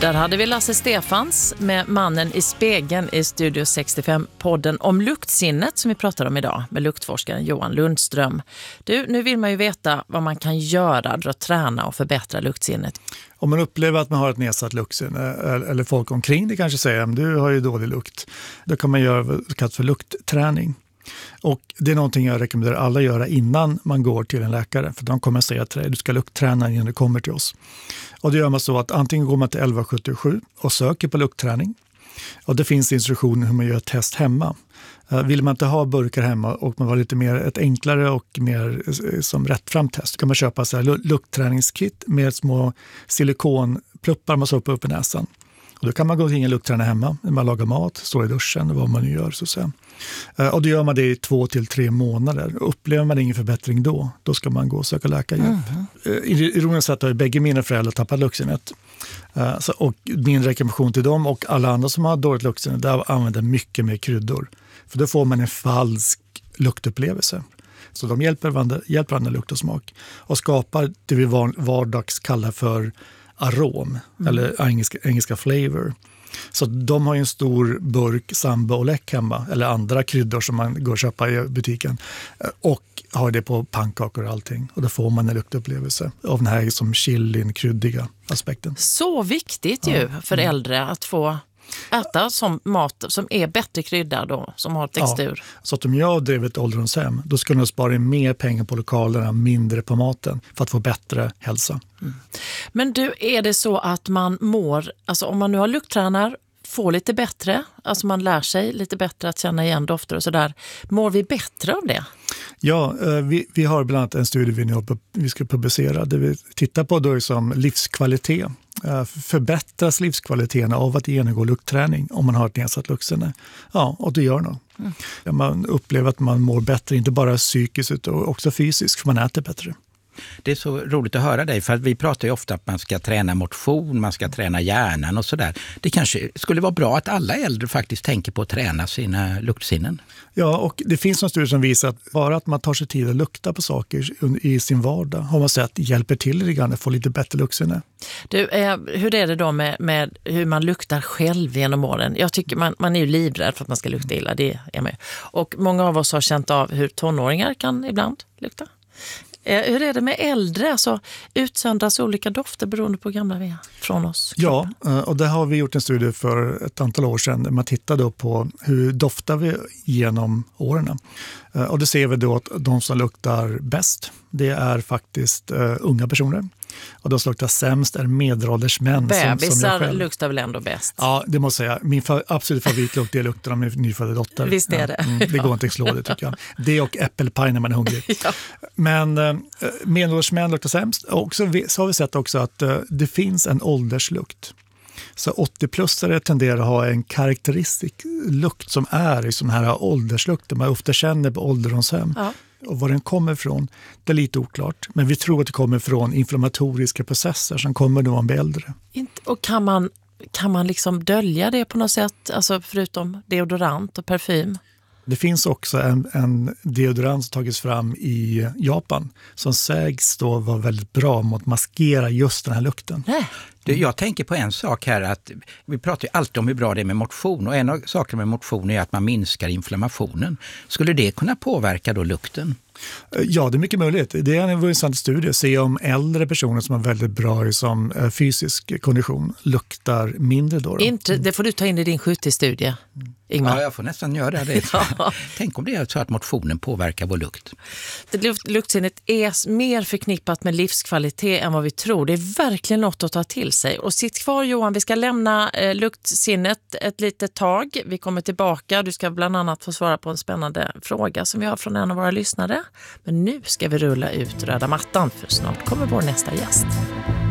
Där hade vi Lasse Stefans med Mannen i spegeln i Studio 65-podden om luktsinnet som vi pratar om idag med luktforskaren Johan Lundström. Du, nu vill man ju veta vad man kan göra för att träna och förbättra luktsinnet. Om man upplever att man har ett nedsatt luktsinne eller folk omkring det kanske säger att du har ju dålig lukt, då kan man göra vad kallas för luktträning. Och det är någonting jag rekommenderar alla göra innan man går till en läkare. För de kommer att säga till dig, du ska luktträna innan du kommer till oss. Och det gör man så att antingen går man till 1177 och söker på luktträning. Och det finns instruktioner hur man gör ett test hemma. Vill man inte ha burkar hemma och man vill lite mer ett enklare och mer som rättframt test, kan man köpa så här luktträningskit med små silikonpluppar man stoppar upp i näsan. Och då kan man gå till en luktträna hemma när man lagar mat, står i duschen, vad man nu gör så att säga. Och då gör man det i 2 till 3 månader. Upplever man ingen förbättring då ska man gå och söka läkarhjälp. Ironiskt sett har ju bägge mina föräldrar tappat luktsinnet. Och min rekommendation till dem och alla andra som har dåligt luktsinne är att använda mycket mer kryddor. För då får man en falsk luktupplevelse. Så de hjälper varandra lukt och smak. Och skapar det vi vardags kallar för arom, eller engelska flavor. Så de har ju en stor burk samba och läck hemma, eller andra kryddor som man går och köpa i butiken, och har det på pannkakor och allting. Och då får man en luktupplevelse av den här som chilin, kryddiga aspekten. Så viktigt ju för äldre att få äta som mat som är bättre kryddad och som har textur. Ja, så att om jag drev ett ålderdomshem, då skulle jag spara in mer pengar på lokalerna, mindre på maten för att få bättre hälsa. Men du, är det så att man mår, alltså om man nu har lukttränar, får lite bättre, alltså man lär sig lite bättre att känna igen dofter och sådär, mår vi bättre av det? Ja, vi har bland annat en studie vi ska publicera där vi tittar på då som livskvalitet. Förbättras livskvaliteten av att genomgå luktträning om man har ett nedsatt luktsinne? Ja, och det gör nog. Man upplever att man mår bättre, inte bara psykiskt utan också fysiskt, för man äter bättre. Det är så roligt att höra dig, för att vi pratar ju ofta att man ska träna motion, man ska träna hjärnan och sådär. Det kanske skulle vara bra att alla äldre faktiskt tänker på att träna sina luktsinnen. Ja, och det finns en studie som visar att bara att man tar sig tid att lukta på saker i sin vardag har man sett hjälper till lite grann att få lite bättre luktsinne. Du, hur är det då med hur man luktar själv genom åren? Jag tycker man är ju livrädd för att man ska lukta illa, det är med. Och många av oss har känt av hur tonåringar kan ibland lukta. Hur är det med äldre? Alltså, utsöndras olika dofter beroende på gamla vi är från oss? Ja, och där har vi gjort en studie för ett antal år sedan där man tittade på hur doftar vi genom åren. Och det ser vi då att de som luktar bäst, det är faktiskt unga personer. Och de som luktar sämst är medelålders män. Bebisar luktar väl ändå bäst? Ja, det måste jag säga. Min absolut favoritlukt är lukten av min nyfödda dotter. Visst är det. Det går inte att slå det tycker jag. Det och äppelpaj när man är hungrig. Ja. Men medelålders män luktar sämst. Och så har vi sett också att det finns en ålderslukt. Så 80-plussare tenderar att ha en karaktäristisk lukt som är i sådana här ålderslukter man ofta känner på ålderdomshem. Ja. Och var den kommer ifrån, det är lite oklart. Men vi tror att det kommer från inflammatoriska processer som kommer när man blir äldre. Och kan man liksom dölja det på något sätt, alltså förutom deodorant och parfym? Det finns också en deodorant som tagits fram i Japan som sägs då vara väldigt bra mot att maskera just den här lukten. Nej. Jag tänker på en sak här, att vi pratar ju alltid om hur bra det är med motion, och en av sakerna med motion är att man minskar inflammationen. Skulle det kunna påverka då lukten? Ja, det är mycket möjligt. Det är en intressant studie att se om äldre personer som har väldigt bra som fysisk kondition luktar mindre då. Det får du ta in i din 70-studie, Ingmar. Ja, jag får nästan göra det. Ja. Tänk om det är så att motionen påverkar vår lukt. Luktsinnet är mer förknippat med livskvalitet än vad vi tror. Det är verkligen något att ta till sig. Och sitt kvar Johan, vi ska lämna luktsinnet ett litet tag. Vi kommer tillbaka. Du ska bland annat få svara på en spännande fråga som vi har från en av våra lyssnare. Men nu ska vi rulla ut röda mattan, för snart kommer vår nästa gäst.